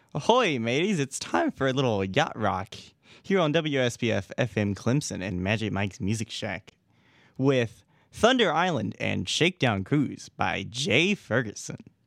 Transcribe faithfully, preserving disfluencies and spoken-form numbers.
Ahoy, mateys! It's time for a little yacht rock here on W S B F F M Clemson and Magic Mike's Music Shack with Thunder Island and Shakedown Cruise by Jay Ferguson.